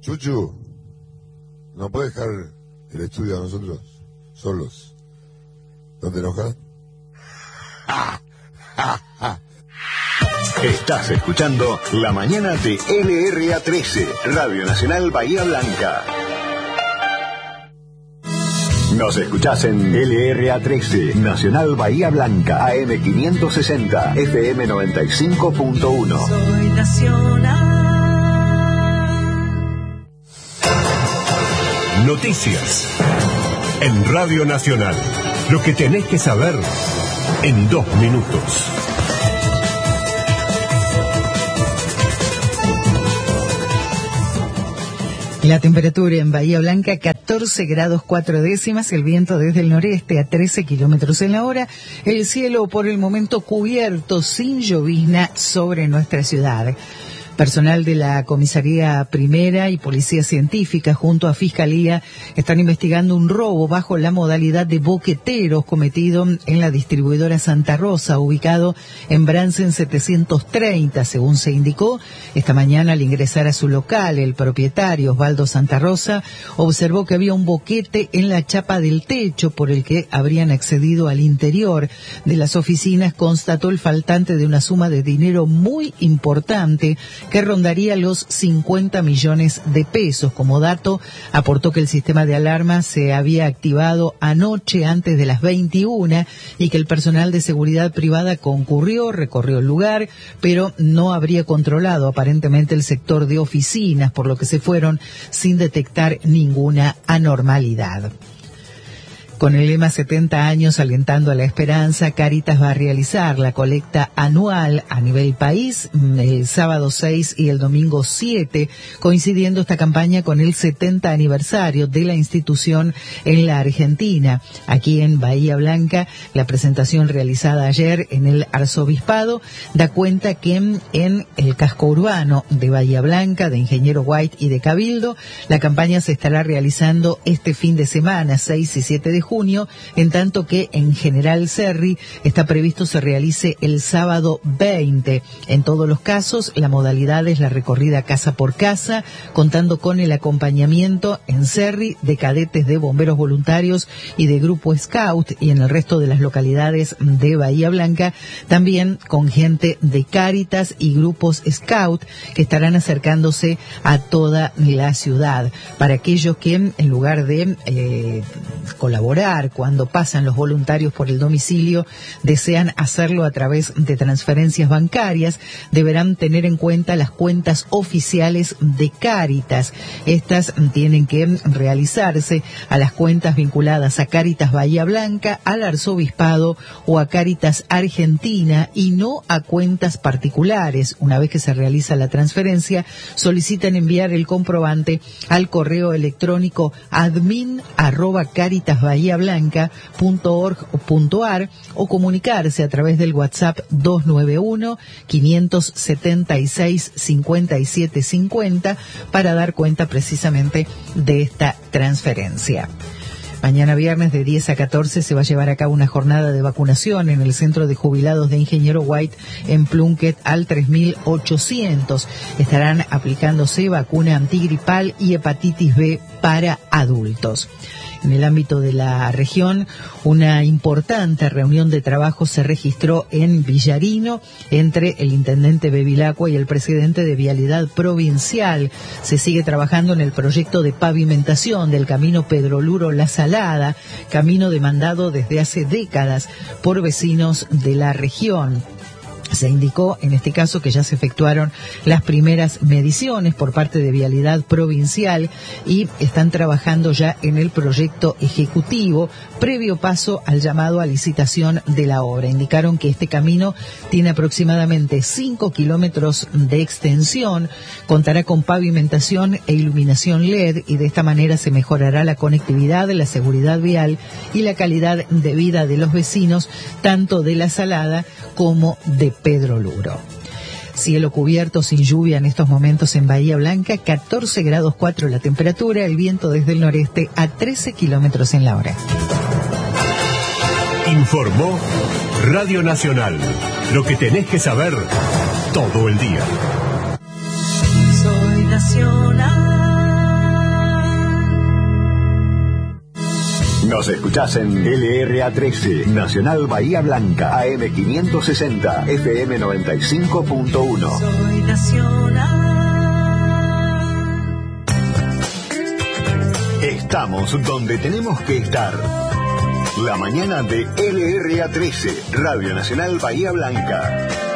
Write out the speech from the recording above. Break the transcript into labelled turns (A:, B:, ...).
A: Chuchu, ¿no puede dejar el estudio a nosotros solos? ¿No te enojas?
B: Estás escuchando La Mañana de LRA13, Radio Nacional Bahía Blanca. Nos escuchás en LRA13, Nacional Bahía Blanca, AM 560, FM 95.1.
C: Soy nacional.
D: Noticias en Radio Nacional. Lo que tenés que saber en 2 minutos.
E: La temperatura en Bahía Blanca, 14 grados 4 décimas, el viento desde el noreste a 13 kilómetros en la hora, el cielo por el momento cubierto, sin llovizna sobre nuestra ciudad. Personal de la Comisaría Primera y Policía Científica junto a Fiscalía están investigando un robo bajo la modalidad de boqueteros cometido en la distribuidora Santa Rosa, ubicado en Bransen 730, según se indicó. Esta mañana, al ingresar a su local, el propietario Osvaldo Santa Rosa observó que había un boquete en la chapa del techo por el que habrían accedido al interior de las oficinas. Constató el faltante de una suma de dinero muy importante que rondaría los 50 millones de pesos. Como dato, aportó que el sistema de alarma se había activado anoche antes de las 21 y que el personal de seguridad privada recorrió el lugar, pero no habría controlado aparentemente el sector de oficinas, por lo que se fueron sin detectar ninguna anormalidad. Con el lema 70 años alentando a la esperanza, Cáritas va a realizar la colecta anual a nivel país el sábado 6 y el domingo 7, coincidiendo esta campaña con el 70 aniversario de la institución en la Argentina. Aquí en Bahía Blanca, la presentación realizada ayer en el Arzobispado da cuenta que en el casco urbano de Bahía Blanca, de Ingeniero White y de Cabildo, la campaña se estará realizando este fin de semana, 6 y 7 de junio, en tanto que en General Serri está previsto se realice el sábado 20. En todos los casos, la modalidad es la recorrida casa por casa, contando con el acompañamiento en Serri de cadetes de bomberos voluntarios y de grupo Scout, y en el resto de las localidades de Bahía Blanca también con gente de Cáritas y grupos Scout que estarán acercándose a toda la ciudad. Para aquellos que en lugar de colaborar cuando pasan los voluntarios por el domicilio, desean hacerlo a través de transferencias bancarias, deberán tener en cuenta las cuentas oficiales de Cáritas. Estas tienen que realizarse a las cuentas vinculadas a Cáritas Bahía Blanca, al Arzobispado o a Cáritas Argentina, y no a cuentas particulares. Una vez que se realiza la transferencia, solicitan enviar el comprobante al correo electrónico admin@caritasbahiablanca.org.ar o comunicarse a través del WhatsApp 291-576-5750 para dar cuenta precisamente de esta transferencia. Mañana viernes de 10 a 14 se va a llevar a cabo una jornada de vacunación en el Centro de Jubilados de Ingeniero White en Plunkett al 3800. Estarán aplicándose vacuna antigripal y hepatitis B para adultos. En el ámbito de la región, una importante reunión de trabajo se registró en Villarino entre el intendente Bevilacqua y el presidente de Vialidad Provincial. Se sigue trabajando en el proyecto de pavimentación del camino Pedro Luro La Salada, camino demandado desde hace décadas por vecinos de la región. Se indicó en este caso que ya se efectuaron las primeras mediciones por parte de Vialidad Provincial y están trabajando ya en el proyecto ejecutivo, previo paso al llamado a licitación de la obra. Indicaron que este camino tiene aproximadamente 5 kilómetros de extensión, contará con pavimentación e iluminación LED y de esta manera se mejorará la conectividad, la seguridad vial y la calidad de vida de los vecinos, tanto de La Salada como de Pedro Luro. Cielo cubierto, sin lluvia en estos momentos en Bahía Blanca, 14 grados 4 la temperatura, el viento desde el noreste a 13 kilómetros en la hora.
D: Informó Radio Nacional. Lo que tenés que saber todo el día.
C: Soy nacional.
B: Nos escuchás en LRA 13, Nacional Bahía Blanca, AM 560, FM 95.1.
C: Soy nacional.
B: Estamos donde tenemos que estar. La mañana de LRA 13, Radio Nacional Bahía Blanca.